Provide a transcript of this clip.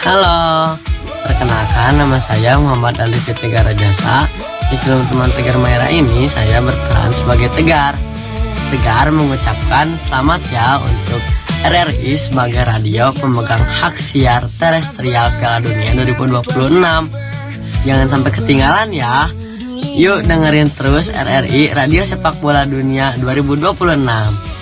Halo, perkenalkan nama saya Muhammad Ali Tegar Rajasa. Di film Teman Tegar Mayra ini saya berperan sebagai Tegar. Tegar mengucapkan selamat ya untuk RRI sebagai radio pemegang hak siar terestrial Piala Dunia 2026. Jangan sampai ketinggalan ya. Yuk dengerin terus RRI Radio Sepak Bola Dunia 2026.